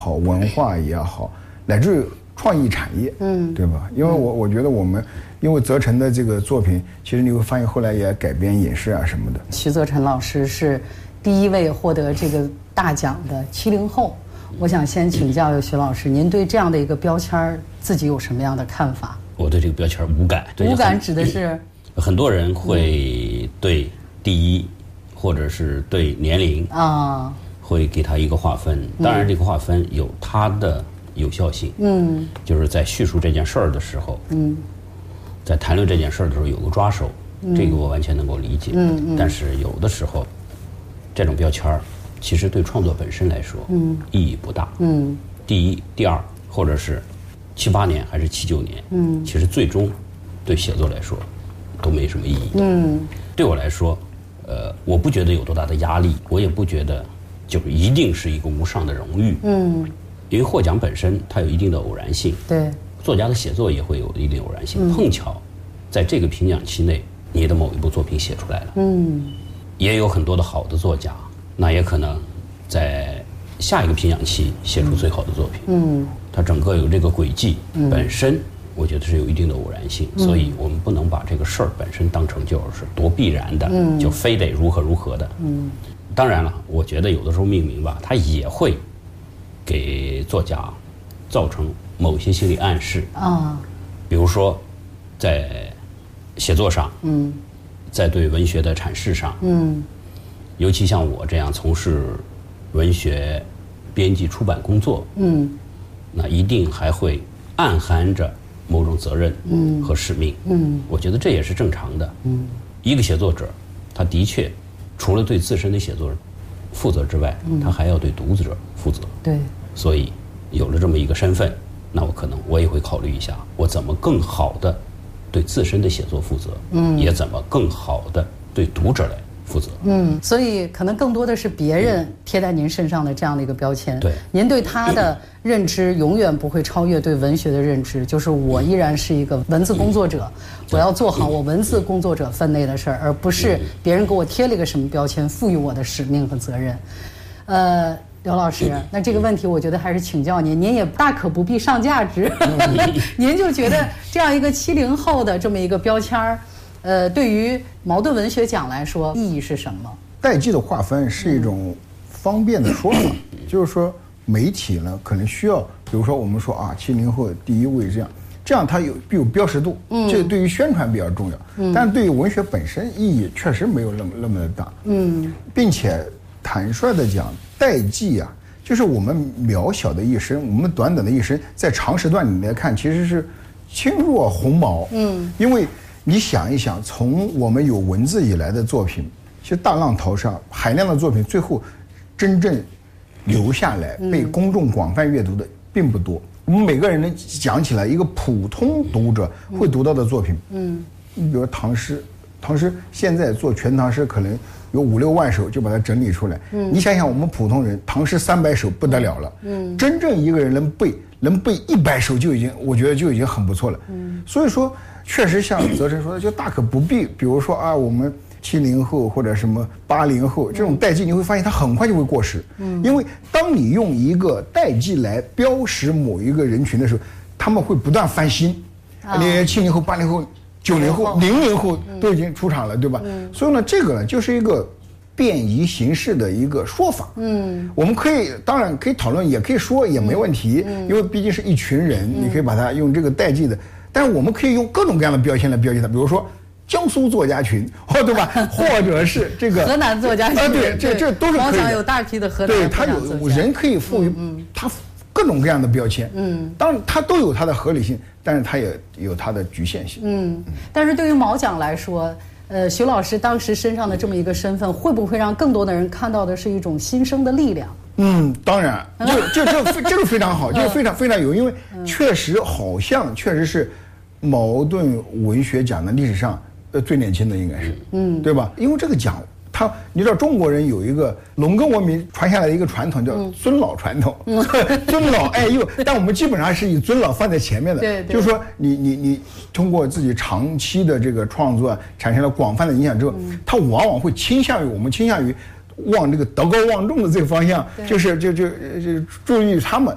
好，文化也好，乃至于创意产业，对吧？因为我觉得我们因为泽成的这个作品，其实你会发现后来也改编影视啊什么的。 徐泽成老师是第一位获得这个大奖的70后。我想先请教徐老师，您对这样的一个标签自己有什么样的看法？ 我对这个标签无感。 无感指的是很多人会对第一，或者是对年龄啊，会给他一个划分。当然，这个划分有它的有效性。就是在叙述这件事儿的时候，在谈论这件事儿的时候有个抓手，这个我完全能够理解。但是有的时候，这种标签儿其实对创作本身来说，意义不大。第一、第二，或者是7、8年还是7、9年，其实最终对写作来说都没什么意义。对我来说，我不觉得有多大的压力，我也不觉得就是一定是一个无上的荣誉。因为获奖本身它有一定的偶然性， 对， 作家的写作也会有一定偶然性。碰巧在这个评奖期内，你的某一部作品写出来了。也有很多的好的作家，那也可能在下一个评奖期写出最好的作品。它整个有这个轨迹，本身我觉得是有一定的偶然性，所以我们不能把这个事儿本身当成就是多必然的，就非得如何如何的。当然了，我觉得有的时候命名吧，它也会给作家造成某些心理暗示啊，比如说在写作上，在对文学的阐释上，尤其像我这样从事文学编辑出版工作，那一定还会暗含着某种责任和使命。我觉得这也是正常的。一个写作者，他的确除了对自身的写作负责之外，他还要对读者负责。 对， 所以有了这么一个身份，那我也会考虑一下，我怎么更好的对自身的写作负责，也怎么更好的对读者来负责。 所以可能更多的是别人贴在您身上的这样的一个标签。 对， 您对他的认知永远不会超越对文学的认知，就是我依然是一个文字工作者，我要做好我文字工作者分内的事儿，而不是别人给我贴了一个什么标签，赋予我的使命和责任。刘老师，那这个问题我觉得还是请教您，您也大可不必上价值。您就觉得这样一个70后的这么一个标签儿，对于茅盾文学奖来说意义是什么？ 代际的划分是一种方便的说法，就是说媒体呢可能需要，比如说我们说啊，70后第一位这样它有标识度，这对于宣传比较重要，但对于文学本身意义确实没有那么的大。并且坦率的讲，代际啊，就是我们渺小的一生，我们短短的一生，在长时段里来看，其实是轻若鸿毛。因为你想一想，从我们有文字以来的作品，其实大浪淘沙，海量的作品，最后真正留下来被公众广泛阅读的并不多。我们每个人能讲起来一个普通读者会读到的作品，你比如唐诗现在做全唐诗可能有5、6万首就把它整理出来。你想想我们普通人，唐诗300首不得了了。真正一个人能背100首我觉得就已经很不错了。所以说确实像泽成说的，就大可不必，比如说啊，我们70后或者什么80后这种代际，你会发现它很快就会过时。因为当你用一个代际来标识某一个人群的时候，他们会不断翻新。你70后、80后、90后、00后都已经出场了，对吧？所以呢，这个呢就是一个便宜形式的一个说法。我们当然可以讨论，也可以说也没问题，因为毕竟是一群人，你可以把它用这个代际的，但是我们可以用各种各样的标签来标记它，比如说江苏作家群，对吧？或者是这个河南作家群， 对，这都是可以的。 毛讲有大批的河南作家， 对，他有人可以赋予他各种各样的标签。当然它都有它的合理性，但是它也有它的局限性。 但是对于毛讲来说，徐老师当时身上的这么一个身份，会不会让更多的人看到的是一种新生的力量？ 当然，这个非常好，这个非常非常有，因为确实是茅盾文学奖的历史上最年轻的，应该是，对吧？因为这个奖，你知道中国人有一个农耕文明传下来的一个传统，叫尊老传统，尊老爱幼，但我们基本上是以尊老放在前面的。 对， 就是说你通过自己长期的这个创作产生了广泛的影响之后，它往往会倾向于往这个德高望重的这个方向，就注意他们。